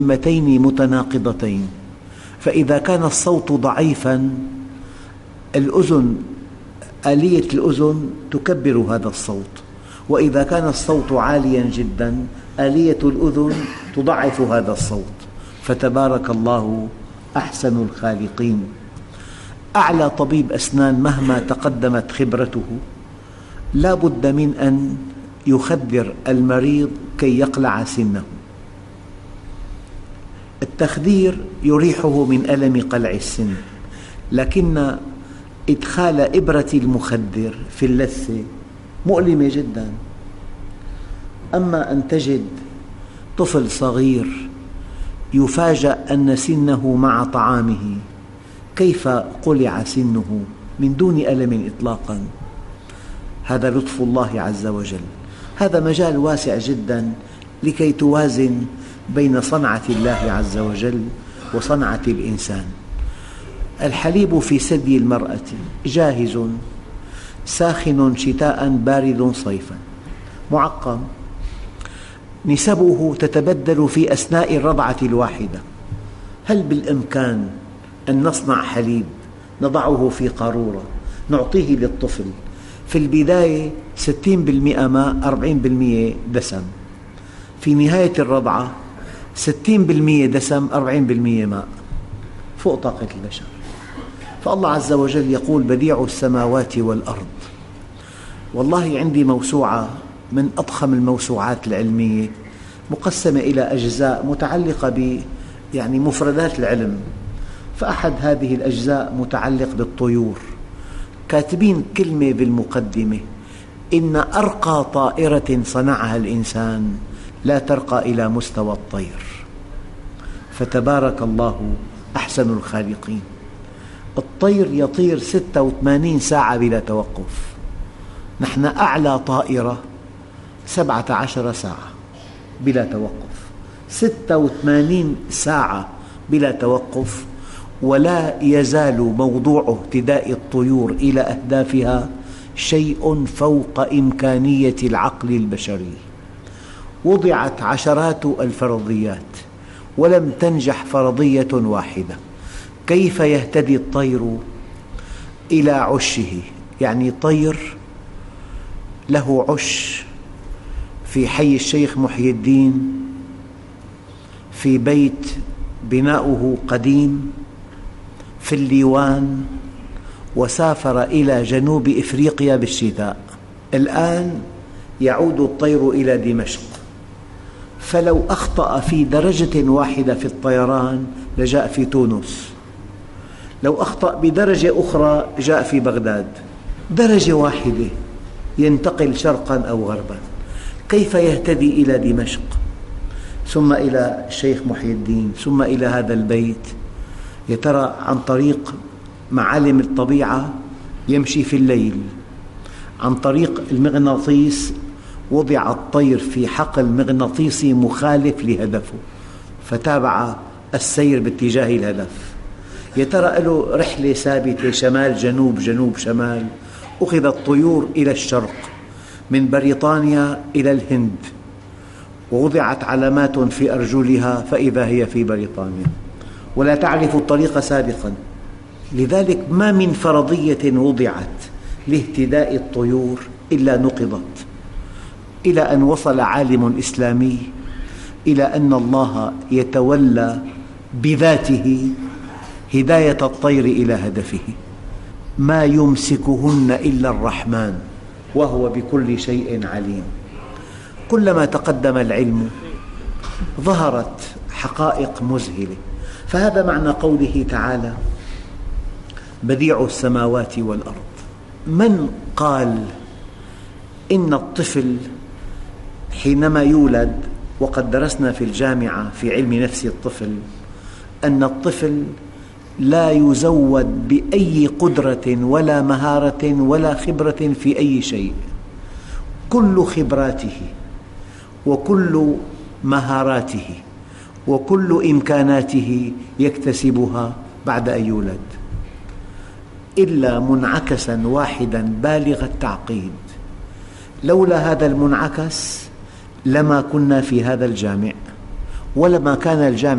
كلمتين متناقضتين، فإذا كان الصوت ضعيفاً آلية الأذن تكبر هذا الصوت، وإذا كان الصوت عالياً جداً آلية الأذن تضعف هذا الصوت. فتبارك الله أحسن الخالقين. أعلى طبيب أسنان مهما تقدمت خبرته لا بد من أن يخدر المريض كي يقلع سنه. التخدير يريحه من ألم قلع السن، لكن إدخال إبرة المخدر في اللثة مؤلمة جدا. أما أن تجد طفل صغير يفاجأ أن سنه مع طعامه، كيف قلع سنه من دون ألم إطلاقا، هذا لطف الله عز وجل. هذا مجال واسع جدا لكي توازن بين صنعة الله عز وجل وصنعة الإنسان. الحليب في ثدي المرأة جاهز ساخن شتاء بارد صيفا، معقم، نسبه تتبدل في أثناء الرضعة الواحدة. هل بالإمكان أن نصنع حليب نضعه في قارورة نعطيه للطفل في البداية 60% ماء 40% دسم، في نهاية الرضعة 60% دسم 40% ماء، فوق طاقة البشر؟ فالله عز وجل يقول بديع السماوات والأرض. والله عندي موسوعة من أضخم الموسوعات العلمية مقسمة إلى أجزاء متعلقة مفردات العلم، فأحد هذه الأجزاء متعلق بالطيور، كاتبين كلمة بالمقدمة: إن أرقى طائرة صنعها الإنسان لا ترقى إلى مستوى الطير. فتبارك الله أحسن الخالقين. الطير يطير 86 ساعة بلا توقف، نحن أعلى طائرة 17 ساعة بلا توقف، 86 ساعة بلا توقف. ولا يزال موضوع اهتداء الطيور إلى أهدافها شيء فوق إمكانية العقل البشري. وضعت عشرات الفرضيات ولم تنجح فرضية واحدة. كيف يهتدي الطير إلى عشه؟ يعني طير له عش في حي الشيخ محي الدين، في بيت بناؤه قديم في الليوان، وسافر إلى جنوب إفريقيا بالشتاء. الآن يعود الطير إلى دمشق، فلو أخطأ في درجة واحدة في الطيران لجاء في تونس، لو أخطأ بدرجة أخرى جاء في بغداد. درجة واحدة ينتقل شرقا أو غربا. كيف يهتدي إلى دمشق ثم إلى الشيخ محي الدين ثم إلى هذا البيت؟ يا ترى عن طريق معالم الطبيعة يمشي في الليل، عن طريق المغناطيس؟ وضع الطير في حقل مغناطيسي مخالف لهدفه فتابع السير باتجاه الهدف. يا ترى له رحلة ثابتة شمال جنوب جنوب شمال؟ أخذ الطيور إلى الشرق من بريطانيا إلى الهند، ووضعت علامات في أرجلها فإذا هي في بريطانيا، ولا تعرف الطريق سابقا. لذلك ما من فرضية وضعت لاهتداء الطيور إلا نقضت، إلى أن وصل عالم إسلامي إلى أن الله يتولى بذاته هداية الطير إلى هدفه. ما يمسكهن إلا الرحمن وهو بكل شيء عليم. كلما تقدم العلم ظهرت حقائق مذهلة. فهذا معنى قوله تعالى بديع السماوات والأرض. من قال إن الطفل حينما يولد، وقد درسنا في الجامعة في علم نفس الطفل أن الطفل لا يزود بأي قدرة ولا مهارة ولا خبرة في أي شيء، كل خبراته وكل مهاراته وكل إمكاناته يكتسبها بعد أن يولد، إلا منعكسا واحدا بالغ التعقيد. لولا هذا المنعكس لما كنا في هذا الجامع، ولما كان الجامع